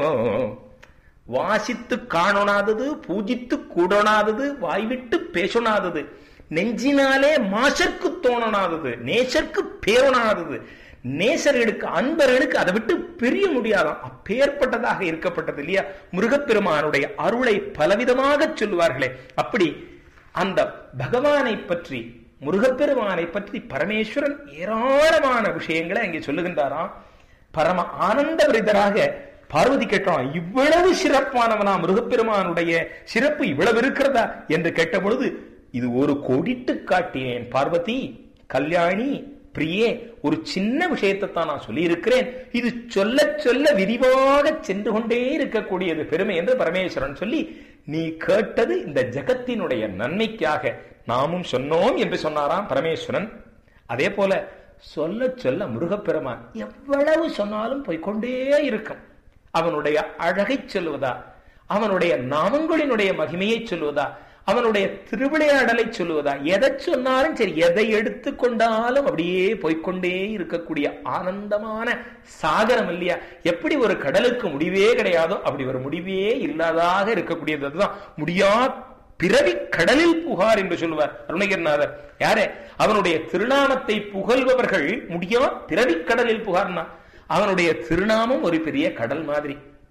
வாசித்து காணொணாதது, பூஜித்து கூடொணாதது, வாய்விட்டு பேசொணாதது, நெஞ்சினாலே மாசற்கு தோணனாதது, நேசருக்கு பேரொணாதது, நேசர்களுக்கு அன்பர்களுக்கு அதை விட்டு பிரிய முடியாதாம். அப்பேற்பட்டதாக இருக்கப்பட்டது இல்லையா முருகப்பெருமானுடைய அருளை பலவிதமாக சொல்லுவார்களே. அப்படி அந்த பகவானை பற்றி, முருகப்பெருமானை பற்றி பரமேஸ்வரன் ஏராளமான விஷயங்களை அங்கே சொல்லுகின்றாராம். பரம ஆனந்த விரிதராக பார்வதி கேட்டான், இவ்வளவு சிறப்பானவனா முருகப்பெருமானுடைய சிறப்பு இவ்வளவு இருக்கிறதா என்று கேட்ட பொழுது, இது ஒரு கோடிட்டு காட்டினேன் பார்வதி, கல்யாணி, பிரியே, ஒரு சின்ன விஷயத்தை தான் நான் சொல்லி இருக்கிறேன், இது சொல்ல சொல்ல விரிவாக சென்று கொண்டே இருக்கக்கூடியது பெருமை என்று பரமேஸ்வரன் சொல்லி, நீ கேட்டது இந்த ஜகத்தினுடைய நன்மைக்காக நாமும் சொன்னோம் என்று சொன்னாராம் பரமேஸ்வரன். அதே போல சொல்ல சொல்ல முருகப்பெருமான் எவ்வளவு சொன்னாலும் போய்கொண்டே இருக்கும். அவனுடைய அழகை சொல்லுவதா, அவனுடைய நாமங்களினுடைய மகிமையை சொல்லுவதா, அவனுடைய திருவிளையாடலை சொல்லுவதா, எதை சொன்னாலும் சரி, எதை எடுத்துக்கொண்டாலும் அப்படியே போய்கொண்டே இருக்கக்கூடிய ஆனந்தமான சாகரம் இல்லையா. எப்படி ஒரு கடலுக்கு முடிவே கிடையாதோ அப்படி ஒரு முடிவே இல்லாதாக இருக்கக்கூடியது. அதுதான் முடியா பிறவி கடலில் புகார் என்று சொல்லுவார் அருணகிரிநாதர். யாரே? அவனுடைய திருநாமத்தை புகழ்பவர்கள் முடியா பிறவி கடலில் புகார்னா, அவனுடைய திருநாமம் ஒரு பெரிய கடல் மாதிரி.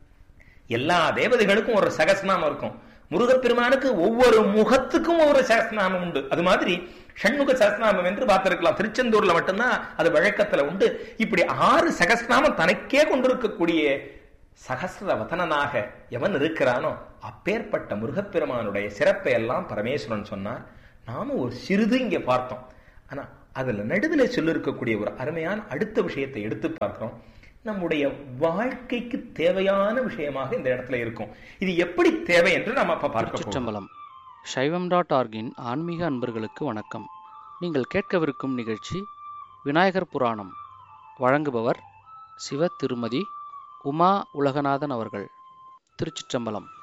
எல்லா தேவதைகளுக்கும் ஒரு சகஸ்நாமம் இருக்கும். முருகப்பெருமானுக்கு ஒவ்வொரு முகத்துக்கும் ஒவ்வொரு சகஸ்நாமம் உண்டு. அது மாதிரி ஷண்முக சகஸ்நாமம் என்று பார்த்திருக்கலாம். திருச்செந்தூர்ல மட்டும்தான் அது வழக்கத்துல உண்டு. இப்படி 6 சகஸ்நாமம் தனக்கே கொண்டிருக்கக்கூடிய சகஸ்ர வதனனாக எவன் இருக்கிறானோ அப்பேற்பட்ட முருகப்பெருமானுடைய சிறப்பை எல்லாம் பரமேஸ்வரன் சொன்னார். நாமும் ஒரு சிறிது இங்க பார்த்தோம். ஆனா அதுல நடுவில் சொல்லிருக்கக்கூடிய ஒரு அருமையான அடுத்த விஷயத்தை எடுத்து பார்க்கிறோம். நம்முடைய வாழ்க்கைக்கு தேவையான விஷயமாக இந்த இடத்துல இருக்கும். இது எப்படி தேவை என்று நாம பார்க்க போறோம். சைவம்.org-இன் ஆன்மீக அன்பர்களுக்கு வணக்கம். நீங்கள் கேட்கவிருக்கும் நிகழ்ச்சி விநாயகர் புராணம். வழங்குபவர் சிவ திருமதி உமா உலகநாதன் அவர்கள். திருச்சிற்றம்பலம்.